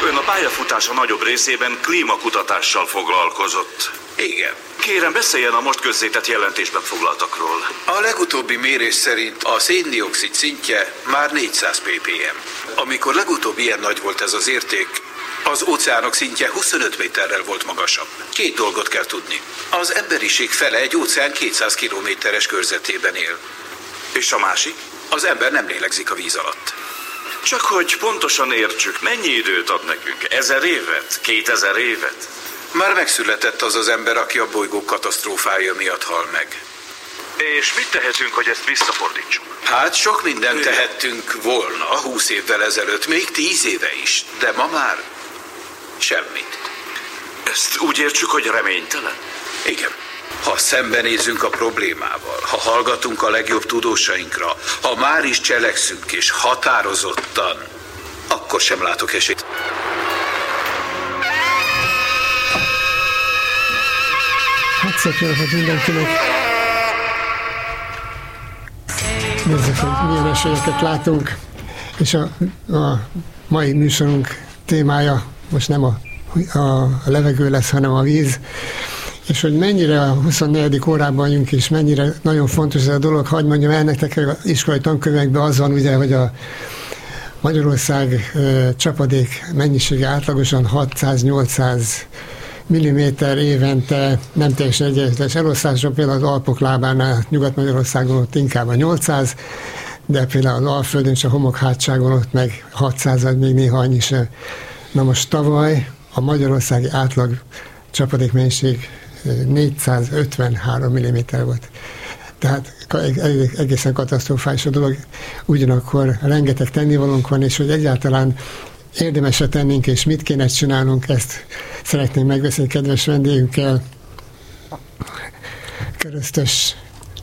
Ön a pályafutása nagyobb részében klímakutatással foglalkozott. Igen. Kérem, beszéljen a most közzétett jelentésben foglaltakról. A legutóbbi mérés szerint a széndioxid szintje már 400 ppm. Amikor legutóbb ilyen nagy volt ez az érték, az óceánok szintje 25 méterrel volt magasabb. Két dolgot kell tudni. Az emberiség fele egy óceán 200 kilométeres körzetében él. És a másik? Az ember nem lélegzik a víz alatt. Csak hogy pontosan értsük, mennyi időt ad nekünk? 1000 évet? 2000 évet? Már megszületett az az ember, aki a bolygó katasztrófája miatt hal meg. És mit tehetünk, hogy ezt visszafordítsuk? Hát sok mindent tehettünk volna 20 évvel ezelőtt, még 10 éve is, de ma már semmit. Ezt úgy értsük, hogy reménytelen? Igen. Ha szembenézünk a problémával, ha hallgatunk a legjobb tudósainkra, ha már is cselekszünk és határozottan, akkor sem látok esélyt. Hát szép jó napot mindenkinek! Nézzük, hogy milyen esélyeket látunk, és a mai műsorunk témája most nem a levegő lesz, hanem a víz, és hogy mennyire a 24. órában vagyunk, és mennyire nagyon fontos ez a dolog, hadd mondjam el nektek, hogy az iskolai tankönyvekben az van ugye, hogy a Magyarország csapadék mennyisége átlagosan 600-800 milliméter évente, nem teljesen egyenletes eloszlásra, például az Alpok lábánál, Nyugat-Magyarországon ott inkább a 800, de például az Alföldön és a homokhátságon ott meg 600, vagy még néha annyi sem. Na most tavaly a magyarországi átlag csapadékmennyiség 453 mm volt. Tehát egészen katasztrofális a dolog. Ugyanakkor rengeteg tennivalónk van, és hogy egyáltalán érdemes-e tennünk, és mit kéne csinálnunk, ezt szeretnénk megbeszélni kedves vendégünkkel. Köröztös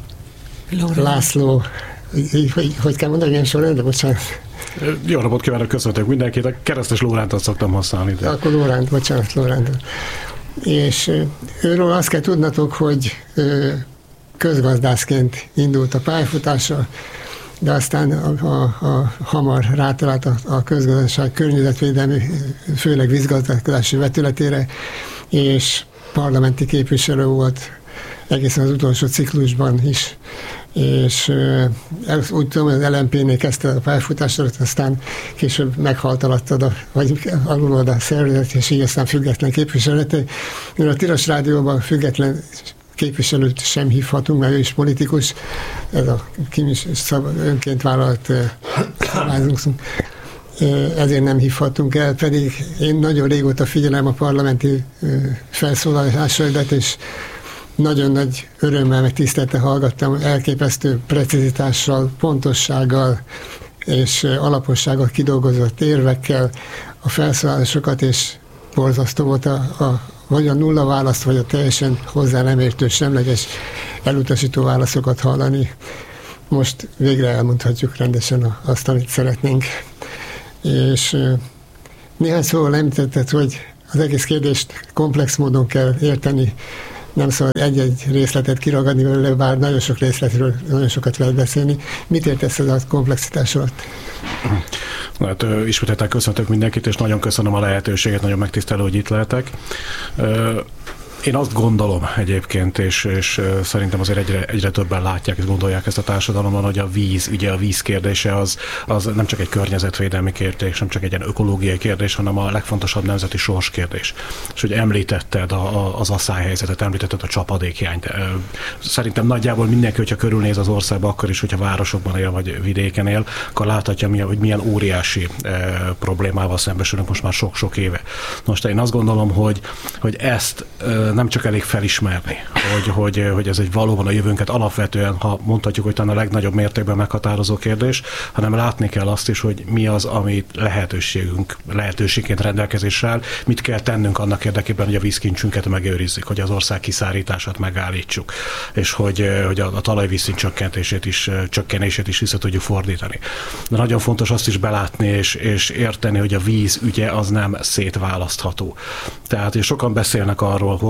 László, hogy kell mondani, ilyen sorrendben, bocsánat. Jó napot kívánok, köszöntök mindenkit. A Keresztes Lórántot szoktam használni. De... Akkor Lóránt, bocsánat, Lóránt. És őről azt kell tudnatok, hogy közgazdászként indult a pályafutása, de aztán hamar rátalált a közgazdaság környezetvédelmi, főleg vízgazdálkodási vetületére, és parlamenti képviselő volt egészen az utolsó ciklusban is, és úgy tudom, hogy az LMP-nél kezdte a pályafutásodat, aztán később meghalt alattad, vagy alulod a szervezet, és így aztán független képviselete. A Tilos Rádióban független képviselőt sem hívhatunk, mert ő is politikus, ez a önként vállalt szabályzunk, ezért nem hívhatunk el, pedig én nagyon régóta figyelem a parlamenti felszólalásaidat, és nagyon nagy örömmel meg tisztelettel hallgattam, elképesztő precizitással, pontossággal és alapossággal kidolgozott érvekkel a felszólalásokat, és borzasztó volt vagy a nulla választ, vagy a teljesen hozzá nem értő, semleges, elutasító válaszokat hallani. Most végre elmondhatjuk rendesen azt, amit szeretnénk. És néhány szóval említetted, hogy az egész kérdést komplex módon kell érteni, nem szabad egy-egy részletet kiragadni belőle, bár nagyon sok részletről nagyon sokat lehet beszélni. Mit értesz ez a komplexitás alatt? Hát ismételten köszöntök mindenkit, és nagyon köszönöm a lehetőséget, nagyon megtisztelő, hogy itt lehetek. Én azt gondolom egyébként, és szerintem azért egyre többen látják és gondolják ezt a társadalomban, hogy a víz, ugye a víz kérdése az nem csak egy környezetvédelmi kérdés, nem csak egy ilyen ökológiai kérdés, hanem a legfontosabb nemzeti sorskérdés. És hogy említetted az asszályhelyzetet, említetted a csapadékhiányt. Szerintem nagyjából mindenki, hogyha körülnéz az országban, akkor is, hogyha városokban él, vagy vidéken él, akkor láthatja, hogy milyen óriási problémával szembesülünk most már sok-sok éve. Most én azt gondolom, hogy ezt nem csak elég felismerni, hogy ez egy valóban a jövőnket alapvetően, ha mondhatjuk, hogy talán a legnagyobb mértékben meghatározó kérdés, hanem látni kell azt is, hogy mi az, amit lehetőségként rendelkezésre áll, mit kell tennünk annak érdekében, hogy a vízkincsünket megőrizzük, hogy az ország kiszárítását megállítsuk, és hogy a talajvízszint csökkenését is vissza tudjuk fordítani. De nagyon fontos azt is belátni és érteni, hogy a víz ügye az nem szétválasztható. Tehát sokan beszélnek arról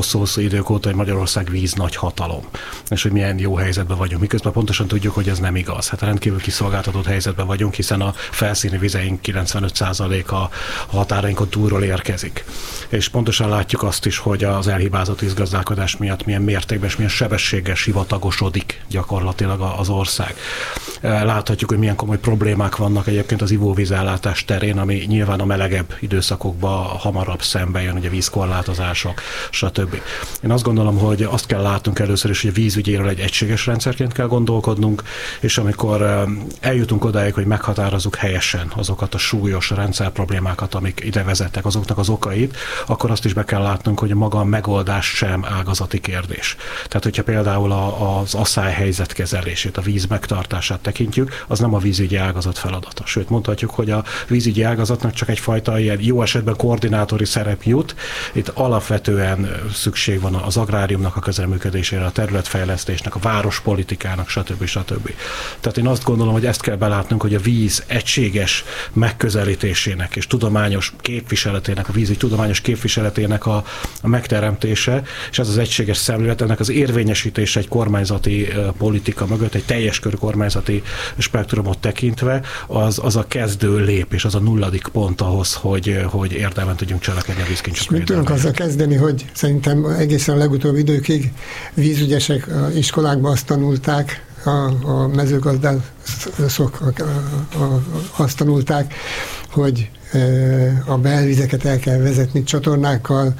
hosszú-hosszú idők óta, hogy Magyarország víz nagy hatalom, és hogy milyen jó helyzetben vagyunk. Miközben pontosan tudjuk, hogy ez nem igaz. Hát rendkívül kiszolgáltatott helyzetben vagyunk, hiszen a felszíni vizeink 95%-a a határainkon túlról érkezik. És pontosan látjuk azt is, hogy az elhibázott vízgazdálkodás miatt milyen mértékben és milyen sebességgel sivatagosodik gyakorlatilag az ország. Láthatjuk, hogy milyen komoly problémák vannak egyébként az ivóvízellátás terén, ami nyilván a melegebb időszakokban hamarabb szembe jön, ugye vízkorlátozások, stb. Én azt gondolom, hogy azt kell látnunk először is, hogy a vízügyéről egy egységes rendszerként kell gondolkodnunk, és amikor eljutunk odáig, hogy meghatározzuk helyesen azokat a súlyos rendszer problémákat, amik ide vezettek, azoknak az okait, akkor azt is be kell látnunk, hogy maga a megoldás sem ágazati kérdés. Tehát, hogyha például az asszály helyzet kezelését, a víz megtartását tekintjük, az nem a vízügyi ágazat feladata. Sőt, mondhatjuk, hogy a vízügyi ágazatnak csak egyfajta ilyen jó esetben koordinátori szerep jut. Itt alapvetően szükség van az agráriumnak a közreműködésére, a területfejlesztésnek, a várospolitikának, stb. Tehát én azt gondolom, hogy ezt kell belátnunk, hogy a víz egységes megközelítésének és tudományos képviseletének, a vízügy tudományos képviseletének a megteremtése, és ez az egységes szemlélet, ennek az érvényesítése egy kormányzati politika mögött, egy teljes körű kormányzati spektrumot tekintve, az a kezdő lépés, az a nulladik pont ahhoz, hogy érdemben tudjunk cselekedni a vízkincsek. Mit tudunk azzal kezdeni, hogy szerintem egészen a legutóbbi időkig vízügyesek iskolákban azt tanulták, a mezőgazdászok azt tanulták, hogy a belvizeket el kell vezetni csatornákkal,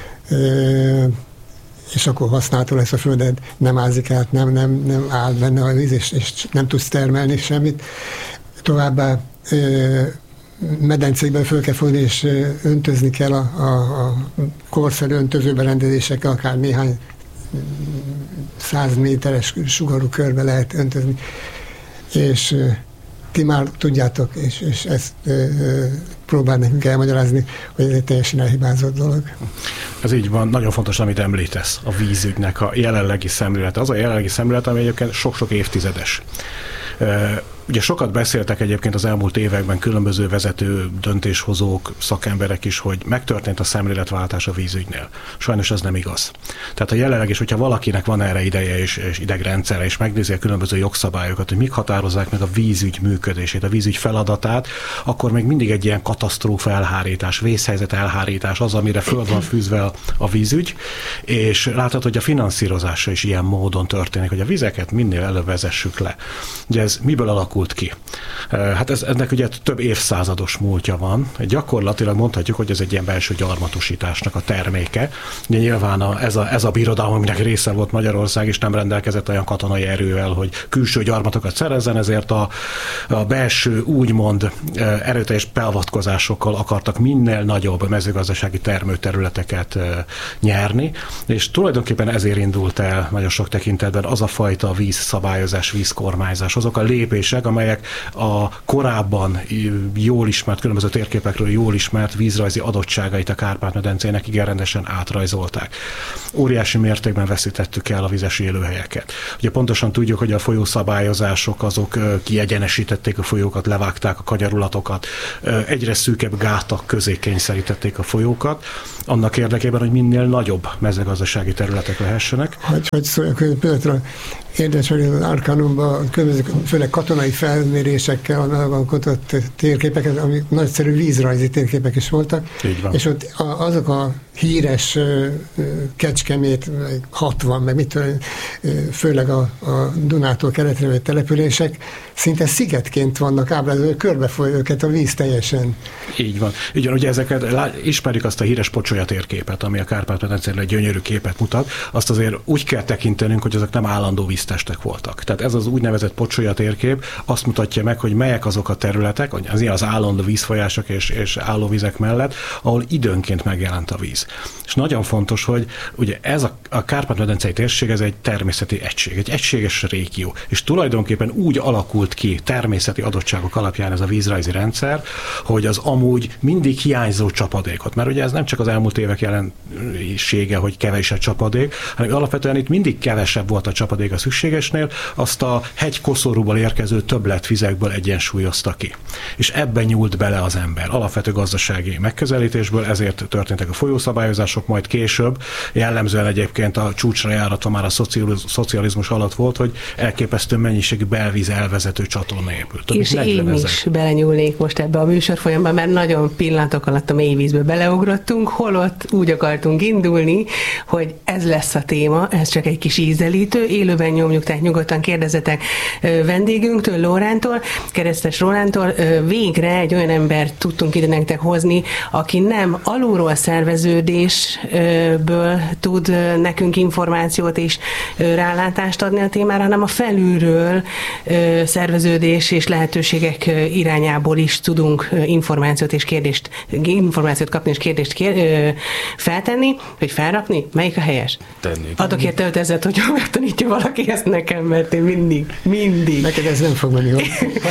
és akkor használható lesz a földet, nem ázik át, nem áll benne a víz, és nem tudsz termelni semmit. Továbbá medencékben föl kell fogni, és öntözni kell a korszerű öntözőberendezésekkel, akár néhány 100 méteres sugarú körbe lehet öntözni. És ti már tudjátok, és ezt próbál nekünk elmagyarázni, hogy ez egy teljesen elhibázott dolog. Ez így van, nagyon fontos, amit említesz, a vízügynek a jelenlegi szemlélet. Az a jelenlegi szemlélet, ami egyébként sok-sok évtizedes. Ugye sokat beszéltek egyébként az elmúlt években különböző vezető döntéshozók, szakemberek is, hogy megtörtént a szemléletváltás a vízügynél. Sajnos ez nem igaz. Tehát a jelenleg is, hogyha valakinek van erre ideje és idegrendszere, és megnézi a különböző jogszabályokat, hogy mik határozzák meg a vízügy működését, a vízügy feladatát, akkor még mindig egy ilyen katasztrófa elhárítás, vészhelyzet elhárítás az, amire föl van fűzve a vízügy, és láthatod, hogy a finanszírozása is ilyen módon történik, hogy a vizeket minél előbb vezessük le. Ugye ez miből alakult ki? Hát ennek ugye több évszázados múltja van. Gyakorlatilag mondhatjuk, hogy ez egy ilyen belső gyarmatosításnak a terméke. Ugye nyilván ez a birodalom, aminek része volt Magyarország, és nem rendelkezett olyan katonai erővel, hogy külső gyarmatokat szerezzen, ezért a belső úgymond erőteljes beavatkozásokkal akartak minél nagyobb mezőgazdasági termőterületeket nyerni, és tulajdonképpen ezért indult el nagyon sok tekintetben az a fajta vízszabályozás, vízkormányzás, azok a lépések, amelyek a korábban jól ismert, különböző térképekről jól ismert vízrajzi adottságait a Kárpát-medencének igen rendesen átrajzolták. Óriási mértékben veszítettük el a vizes élőhelyeket. Ugye pontosan tudjuk, hogy a folyószabályozások azok kiegyenesítették a folyókat, levágták a kanyarulatokat, egyre szűkebb gátak közé kényszerítették a folyókat, annak érdekében, hogy minél nagyobb mezőgazdasági területek lehessenek. Hogy szóljak, például érdekes, hogy az Arkanumban főleg katonai felmérésekkel megalkotott térképeket, amik nagyszerű vízrajzi térképek is voltak. És ott azok a híres Kecskemét, 60, meg mit tudom, főleg a Dunától keletre vett települések szinte szigetként vannak ábrázolva, körbefolyó őket a víz teljesen. Így van. Ugye ezeket ismerjük azt a híres Pocsolya térképet, ami a Kárpát-medencéről egy gyönyörű képet mutat. Azt azért úgy kell tekintenünk, hogy ezek nem állandó víztestek voltak. Tehát ez az úgynevezett Pocsolya térkép azt mutatja meg, hogy melyek azok a területek, az állandó vízfolyások és állóvizek mellett, ahol időnként megjelent a víz. És nagyon fontos, hogy ugye ez a Kárpát-medencei térség, ez egy természeti egység, egy egységes régió, és tulajdonképpen úgy alakult ki természeti adottságok alapján ez a vízrajzi rendszer, hogy az amúgy mindig hiányzó csapadékot, mert ugye ez nem csak az elmúlt évek jelensége, hogy kevés a csapadék, hanem alapvetően itt mindig kevesebb volt a csapadék a szükségesnél, azt a hegykoszorúból érkező többletvizekből egyensúlyozta ki. És ebben nyúlt bele az ember. Alapvető gazdasági megközelítésből, ezért történtek a folyószabályozások, majd később, jellemzően egyébként a csúcsra járatva már a szocializmus alatt volt, hogy elképesztő mennyiségű belvíz elvezető csatorna épült. És én is belenyúlnék most ebbe a műsorfolyamban, mert nagyon pillanatok alatt a mélyvízbe beleugrottunk, holott úgy akartunk indulni, hogy ez lesz a téma, ez csak egy kis ízelítő, élőben nyomjuk, tehát nyugodtan kérdezzetek vendégünktől, Lórántól, Keresztes Rolandtól. Végre egy olyan embert tudtunk ide nektek hozni, aki nem alulról szerveződésből tud nekünk információt és rálátást adni a témára, hanem a felülről szerveződés és lehetőségek irányából is tudunk információt kapni és kérdést feltenni, hogy felrakni. Melyik a helyes? Tenni. Adok érte 5000, hogyha megtanítja valaki ezt nekem, mert én mindig. Neked ez nem fog menni jól.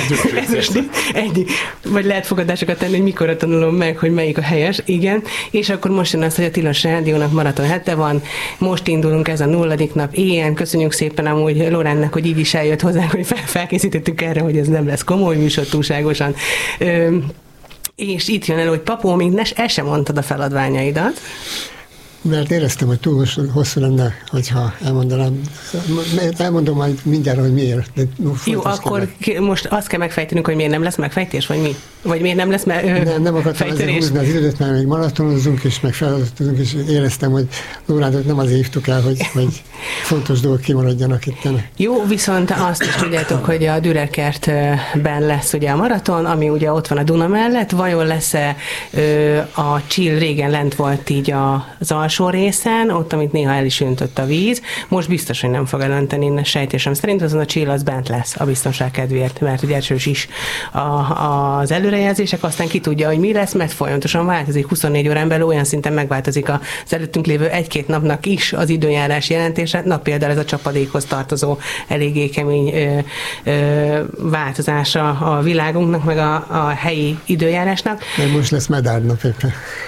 Vagy lehet fogadásokat tenni, hogy mikorra tanulom meg, hogy melyik a helyes. Igen. És akkor most jön az, hogy a Tilos Rádiónak maraton hete van. Most indulunk, ez a 0. nap éjjel. Köszönjük szépen amúgy Lóránnak, hogy így is eljött hozzánk, hogy felkészítettük erre, hogy ez nem lesz komoly műsor túlságosan. És itt jön elő, hogy Papó, még el sem mondtad a feladványaidat. Mert éreztem, hogy túl hosszú lenne, hogyha elmondom majd mindjárt, hogy miért. Jó, akkor most azt kell megfejtenünk, hogy miért nem lesz megfejtés, vagy mi? Vagy miért nem lesz nem akartam ezzel húzni az időt, mert még maratonozunk, és meg feladatozunk, és éreztem, hogy Lórándot nem azért hívtuk el, hogy fontos dolgok kimaradjanak itt. Jó, viszont azt is tudjátok, hogy a Dürer kertben lesz ugye a maraton, ami ugye ott van a Duna mellett. Vajon lesz-e a Csill, régen lent volt így az alsó részen, ott, amit néha el is öntött a víz. Most biztos, hogy nem fog elönteni, sejtésem szerint, azon a Csill az bent lesz a biztonság kedvéért, mert ugye erős is az előrejelzések, aztán ki tudja, hogy mi lesz, mert folyamatosan változik. 24 órán belül olyan szinten megváltozik az előttünk lévő 1-2 napnak is az időjárás jelentése. Na például ez a csapadékhoz tartozó eléggé kemény változása a világunknak, meg a helyi időjárásnak. Mert most lesz medárnap éppen.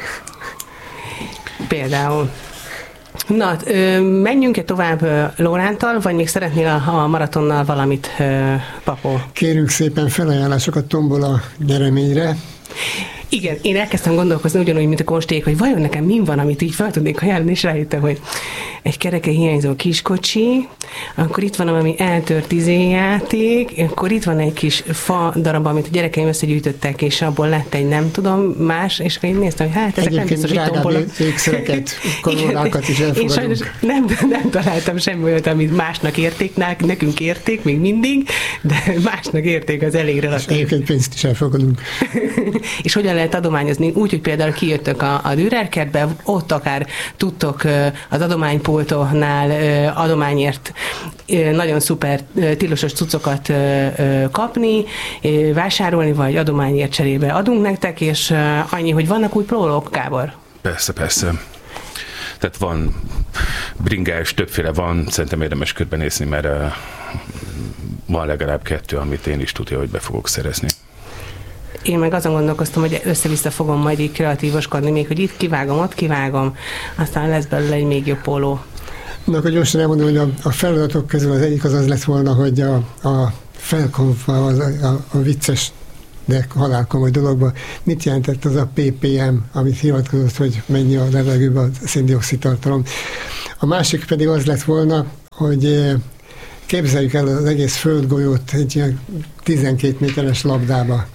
Például. Na, menjünk-e tovább Lóránttal, vagy még szeretnél a maratonnal valamit, Papó? Kérünk szépen felajánlásokat tombola nyereményre. Igen, én elkezdtem gondolkozni ugyanúgy, mint a konsték, hogy vajon nekem mi van, amit így fel tudnék ajánlani, és rájöttem, hogy egy kereke hiányzó kiskocsi, akkor itt van valami eltört játék, akkor itt van egy kis fa darab, amit a gyerekeim összegyűjtöttek, és abból lett egy nem tudom más, és akkor én néztem, hogy hát ezek nem biztos, hogy tombola. Ékszereket, koronákat is elfogadunk. Én sajnos nem találtam semmi olyat, amit másnak érték, nekünk érték még mindig, de másnak érték az elég relatív. És egyébként pénzt is elfogadunk. És hogyan lehet adományozni? Úgy, hogy például kijöttök a Dürer kertbe, ott akár tudtok az adománypultónál adományért nagyon szuper tilosos cuccokat kapni, vásárolni, vagy adományért cserébe adunk nektek, és annyi, hogy vannak új prólók, Gábor? Persze. Tehát van bringás, többféle van, szerintem érdemes körbenézni, mert van legalább 2, amit én is tudja, hogy be fogok szerezni. Én meg azon gondolkoztam, hogy össze-vissza fogom majd így kreatívoskodni, még hogy itt kivágom, ott kivágom, aztán lesz belőle egy még jobb póló. Na, akkor gyorsan elmondom, hogy a feladatok közül az egyik az lett volna, hogy a felkonfa, a vicces, de halálkomoly dologban mit jelentett az a ppm, amit hivatkozott, hogy mennyi a levegőben a szén-dioxid tartalom. A másik pedig az lett volna, hogy képzeljük el az egész földgolyót egy ilyen 12 méteres labdába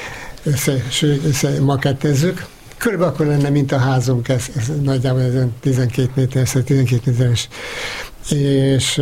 makettezzük. Körülbelül akkor lenne, mint a házunk, ez nagyjából ez 12 méteres. És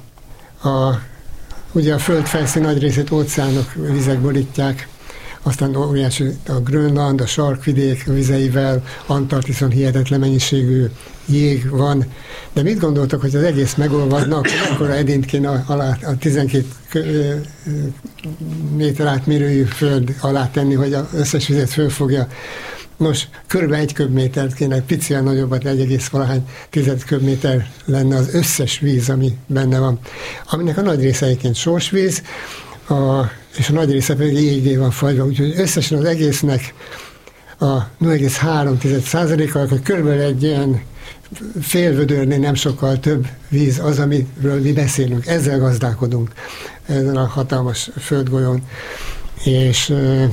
ugye a föld felszín nagy részét óceánok, vizek borítják, aztán óriási a Grönland, a sarkvidék vizeivel, Antarktiszon hihetetlen mennyiségű jég van. De mit gondoltok, hogy az egész megolvadna, akkor edényt kéne alá, a 12 méter átmérőjű föld alá tenni, hogy az összes vizet fölfogja. Nos, körülbelül 1 köbmétert kéne, picivel nagyobbat, 1,10 köbméter lenne az összes víz, ami benne van. Aminek a nagy része egyébként sósvíz, és a nagy része pedig jégé van fagyva, úgyhogy összesen az egésznek a 0,3%-kal, akkor körülbelül egy ilyen félvödörnél nem sokkal több víz az, amiről mi beszélünk. Ezzel gazdálkodunk ezen a hatalmas földgolyón. És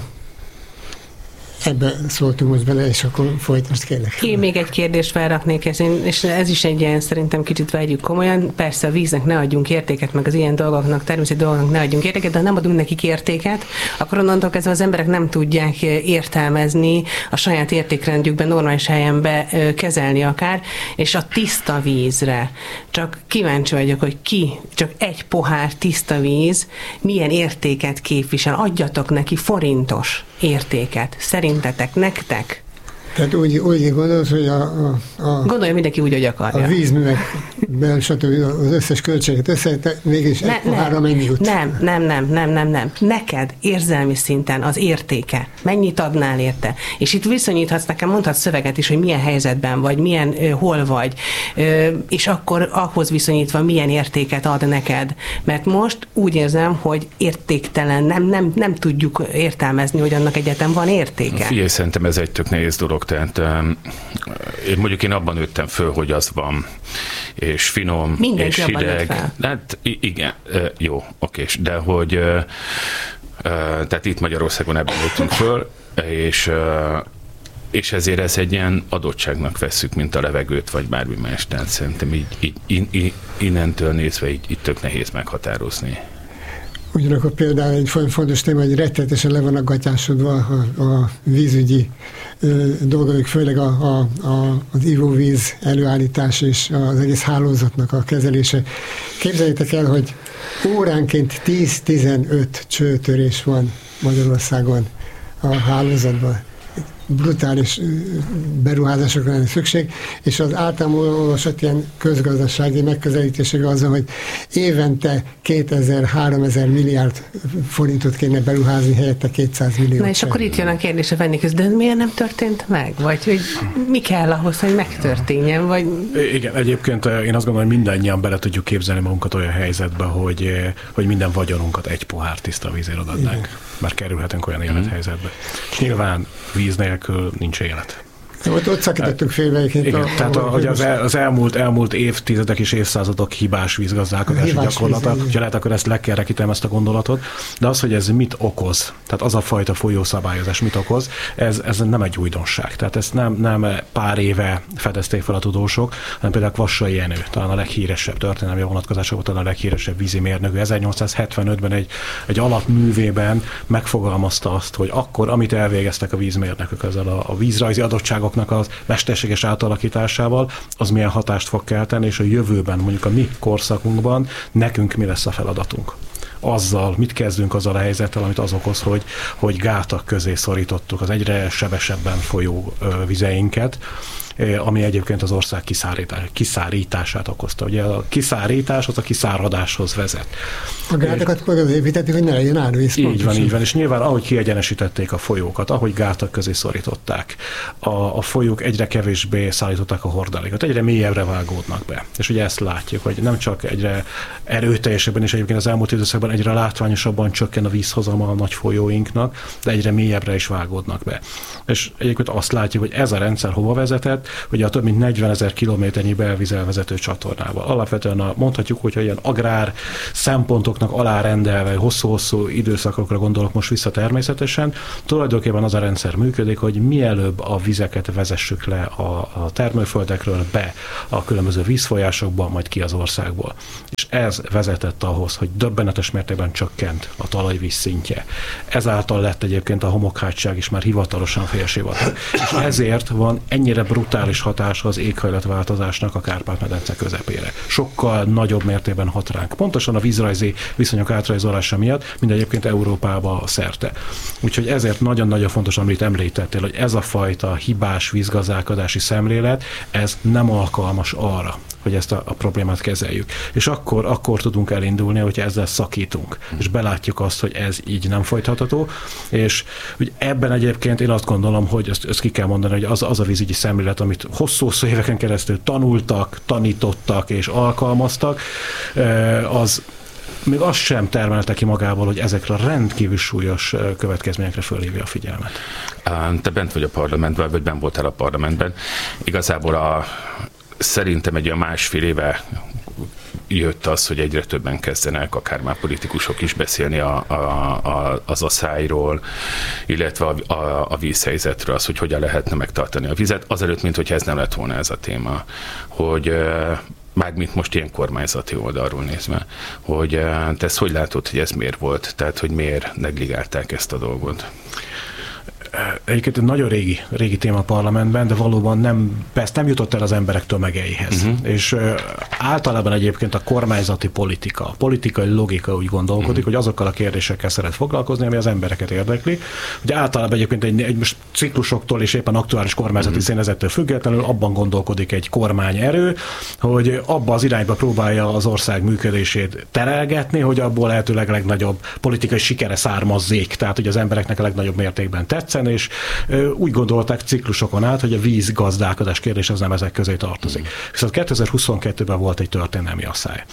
ebbe szóltunk most bele, és akkor folytasd, kérlek. Én még egy kérdést felraknék, és ez is egy ilyen, szerintem kicsit vegyük komolyan. Persze a víznek ne adjunk értéket, meg az ilyen dolgoknak, természeti dolgoknak ne adjunk értéket, de ha nem adunk nekik értéket, akkor onnantól kezdve az emberek nem tudják értelmezni, a saját értékrendjükben, normális helyen kezelni akár, és a tiszta vízre. Csak kíváncsi vagyok, hogy csak egy pohár tiszta víz milyen értéket képvisel. Adjatok neki forintos értéket. Szerintetek, nektek? Tehát úgy gondolod, hogy gondolja mindenki úgy, hogy akarja. A vízművekben, stb. Az összes költséget mégis egy pohárra mennyi jut? Nem. Neked érzelmi szinten az értéke. Mennyit adnál érte? És itt viszonyíthatsz, nekem mondhatsz szöveget is, hogy milyen helyzetben vagy, hol vagy, és akkor ahhoz viszonyítva milyen értéket ad neked. Mert most úgy érzem, hogy értéktelen, nem tudjuk értelmezni, hogy annak egyetem van értéke. Figyelj, szerintem ez egy tök nehéz dolog. Tehát én abban nőttem föl, hogy az van, és finom, mindenki és hideg. Hát igen, jó, oké, de hogy tehát itt Magyarországon ebben nőttünk föl, és ezért ez egy ilyen adottságnak vesszük, mint a levegőt, vagy bármi más. Tehát szerintem így innentől nézve így tök nehéz meghatározni. Ugyanakkor például egy fontos téma, hogy rettenetesen le vannak gatyásodva a vízügyi dolgok, főleg az ivóvíz előállítás és az egész hálózatnak a kezelése. Képzeljétek el, hogy óránként 10-15 csőtörés van Magyarországon a hálózatban. Brutális beruházásokra lenne szükség, és az általam olvasott ilyen közgazdasági megközelítések az, hogy évente 2000-3000 milliárd forintot kéne beruházni, helyette 200 millió. Na és akkor itt jön a kérdés a vendéghez, de miért nem történt meg? Vagy hogy mi kell ahhoz, hogy megtörténjen? Vagy... Igen, egyébként én azt gondolom, hogy mindannyian bele tudjuk képzelni magunkat olyan helyzetbe, hogy minden vagyonunkat egy pohár tiszta vízért adnánk. Már kerülhetünk olyan élethelyzetbe. És nyilván víz nélkül nincs élet. Ott szakítottuk félbe. Tehát az elmúlt évtizedek és évszázadok hibás vízgazdálkodási gyakorlata, hogyha lehet, akkor ezt lekerekítem ezt a gondolatot, de az, hogy ez mit okoz, tehát az a fajta folyószabályozás mit okoz, ez nem egy újdonság. Tehát ezt nem pár éve fedezték fel a tudósok, hanem például Kvassai Jenő, talán a leghíresebb történelmi vonatkozásokban, talán a leghíresebb vízimérnökű 1875-ben egy alapművében megfogalmazta azt, hogy akkor, amit elvégeztek a vízmérnökök ezzel a vízrajzi adottságok az mesterséges átalakításával, az milyen hatást fog kelteni, és a jövőben, mondjuk a mi korszakunkban nekünk mi lesz a feladatunk. Azzal, mit kezdünk azzal a helyzettel, amit az okoz, hogy gátak közé szorítottuk az egyre sebesebben folyó vizeinket, ami egyébként az ország kiszárítását okozta. Ugye a kiszárítás az a kiszáradáshoz vezet. A gátakat akkor építették, hogy ne legyen árvíz. Így van, és nyilván ahogy kiegyenesítették a folyókat, ahogy gátak közé szorították, a folyók egyre kevésbé szállították a hordalékot, egyre mélyebbre vágódnak be. És ugye ezt látjuk, hogy nem csak egyre erőteljesebben, és egyébként az elmúlt időszakban egyre látványosabban csökken a vízhozama a nagy folyóinknak, de egyre mélyebbre is vágódnak be. És egyébként azt látjuk, hogy ez a rendszer hova vezetett, ugye a több mint 40 000 kilométernyi belvízelvezető csatornával. Alapvetően mondhatjuk, hogyha ilyen agrár szempontoknak alárendelve, hosszú-hosszú időszakokra gondolok most vissza természetesen, tulajdonképpen az a rendszer működik, hogy mielőbb a vizeket vezessük le a termőföldekről be a különböző vízfolyásokba, majd ki az országból. És ez vezetett ahhoz, hogy döbbenetes mértékben csökkent a talajvíz szintje. Ezáltal lett egyébként a homokhátság is már hivatalosan félsivatag. És ezért van ennyire brutális hatása az éghajlatváltozásnak a Kárpát-medence közepére. Sokkal nagyobb mértékben hat ránk. Pontosan a vízrajzi viszonyok átrajzolása miatt, mint egyébként Európába szerte. Úgyhogy ezért nagyon-nagyon fontos, amit említettél, hogy ez a fajta hibás vízgazdálkodási szemlélet, ez nem alkalmas arra, hogy ezt a problémát kezeljük. És akkor tudunk elindulni, hogyha ezzel szakítunk, és belátjuk azt, hogy ez így nem folytatható, és hogy ebben egyébként én azt gondolom, hogy ezt ki kell mondani, hogy az a vízügyi szemlélet, amit hosszú éveken keresztül tanultak, tanítottak és alkalmaztak, még azt sem termelte ki magából, hogy ezekre a rendkívül súlyos következményekre fölhívja a figyelmet. Te bent vagy a parlamentben, vagy benn voltál a parlamentben. Igazából szerintem egy olyan másfél éve jött az, hogy egyre többen kezdenek, akár már politikusok is beszélni az asszályról, illetve a vízhelyzetről, az, hogy hogyan lehetne megtartani a vizet, azelőtt, mint hogyha ez nem lett volna ez a téma, hogy mármint most ilyen kormányzati oldalról nézve, hogy te ezt hogy látod, hogy ez miért volt, tehát hogy miért negligálták ezt a dolgot? Egyébként egy nagyon régi téma a parlamentben, de valóban persze nem jutott el az emberek tömegeihez. És általában egyébként a kormányzati politika, a politikai logika úgy gondolkodik, hogy azokkal a kérdésekkel szeret foglalkozni, ami az embereket érdekli. Ugye általában egyébként egy most ciklusoktól és éppen aktuális kormányzati színezettől függetlenül abban gondolkodik egy kormányerő, hogy abba az irányba próbálja az ország működését terelgetni, hogy abból lehetőleg legnagyobb politikai sikere származzék, tehát hogy az embereknek a legnagyobb mértékben tetszen, és úgy gondolták ciklusokon át, hogy a vízgazdálkodás kérdés az nem ezek közé tartozik. Viszont 2022-ben volt egy történelmi asszály.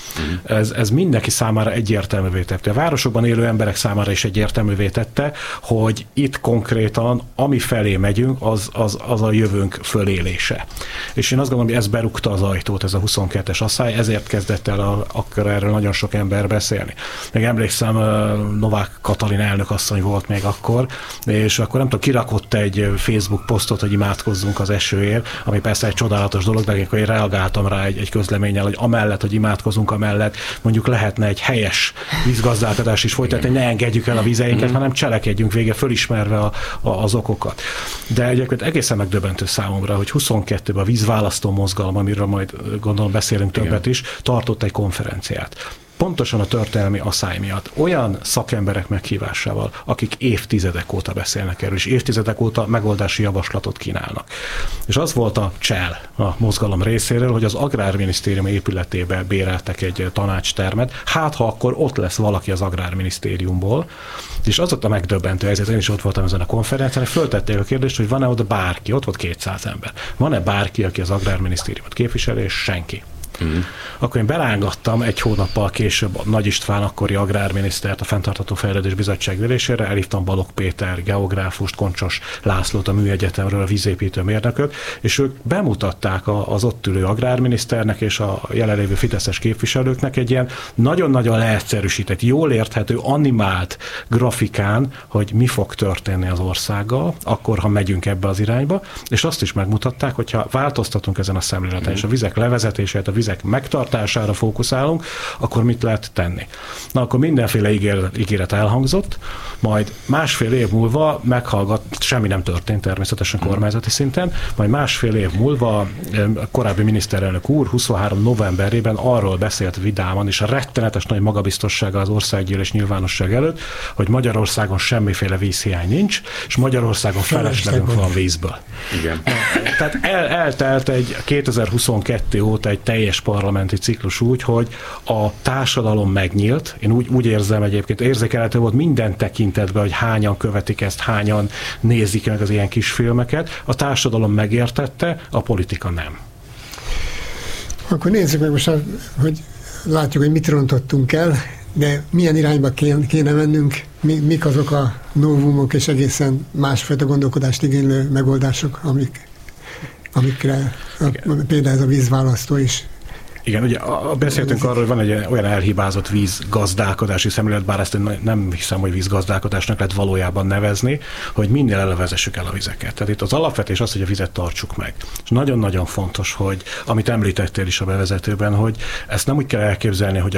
Ez mindenki számára egyértelművé tette. A városokban élő emberek számára is egyértelművé tette, hogy itt konkrétan, ami felé megyünk, az a jövőnk fölélése. És én azt gondolom, hogy ez berúgta az ajtót, ez a 22-es asszály, ezért kezdett el akkor erről nagyon sok ember beszélni. Még emlékszem, Novák Katalin elnökasszony volt még akkor, és akkor nem tudom, kirakott egy Facebook posztot, hogy imádkozzunk az esőért, ami persze egy csodálatos dolog, de amikor én reagáltam rá egy közleménnyel, hogy amellett, hogy imádkozunk, amellett mondjuk lehetne egy helyes vízgazdálkodás is folytatni, ne engedjük el a vizeinket, hanem cselekedjünk végre, fölismerve az okokat. De egyébként egészen megdöbbentő számomra, hogy 22-ben a vízválasztó mozgalom, amiről majd gondolom beszélünk többet is, tartott egy konferenciát. Pontosan a történelmi asszály miatt olyan szakemberek meghívásával, akik évtizedek óta beszélnek erről, és évtizedek óta megoldási javaslatot kínálnak. És az volt a csel a mozgalom részéről, hogy az Agrárminisztérium épületébe béreltek egy tanácstermet, hát ha akkor ott lesz valaki az Agrárminisztériumból, és az ott a megdöbbentő helyzet, én is ott voltam ezen a konferencián, és föltették a kérdést, hogy van-e oda bárki, ott volt 200 ember, van-e bárki, aki az Agrárminisztériumot képviseli, és senki. Akkor én belángattam egy hónappal később a Nagy István akkori agrárminisztert a Fenntartható Fejlődés Bizottság ülésére, elhívtam Balogh Péter geográfust, Koncsos Lászlót a Műegyetemről, a vízépítő mérnököt, és ők bemutatták az ott ülő agrárminiszternek és a jelenlévő fideszes képviselőknek egy ilyen nagyon-nagyon leegyszerűsített, jól érthető, animált grafikán, hogy mi fog történni az országgal, akkor, ha megyünk ebbe az irányba, és azt is megmutatták, hogyha változtatunk ezen a szemléleten, és a vizek levezetését, a vizek megtartására fókuszálunk, akkor mit lehet tenni? Na, akkor mindenféle ígéret elhangzott, majd másfél év múlva semmi nem történt természetesen kormányzati szinten, majd másfél év múlva a korábbi miniszterelnök úr 23 novemberében arról beszélt vidáman, és a rettenetes nagy magabiztossága az országgyűlés nyilvánosság előtt, hogy Magyarországon semmiféle vízhiány nincs, és Magyarországon feleslegünk van vízből. Igen. Tehát eltelt egy 2022 óta egy teljes parlamenti ciklus úgy, hogy a társadalom megnyílt. Én úgy érzem egyébként, érzékelhető volt minden tekintetben, hogy hányan követik ezt, hányan nézik meg az ilyen kis filmeket. A társadalom megértette, a politika nem. Akkor nézzük meg most, hogy látjuk, hogy mit rontottunk el, de milyen irányba kéne mennünk, mik azok a novumok és egészen másfajta gondolkodást igénylő megoldások, amikre például ez a vízválasztó is. Igen, ugye beszéltünk arról, hogy van egy olyan elhibázott vízgazdálkodási szemlélet, bár ezt nem hiszem, hogy vízgazdálkodásnak lehet valójában nevezni, hogy minél elevezessük el a vizeket. Tehát itt az alapvetés az, hogy a vizet tartsuk meg. És nagyon-nagyon fontos, hogy amit említettél is a bevezetőben, hogy ezt nem úgy kell elképzelni, hogy